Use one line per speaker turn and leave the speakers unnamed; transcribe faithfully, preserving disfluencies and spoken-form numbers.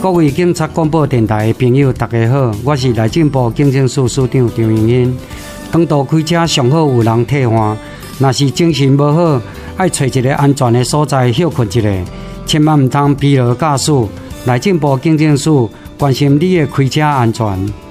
各位警察广播电台的朋友，大家好，我是内政部警政署署长张荣英。当道开车上好有人替换，若是精神无好，爱找一个安全的所在休困一下，千万唔通疲劳驾驶。内政部警政署关心你的开车安全。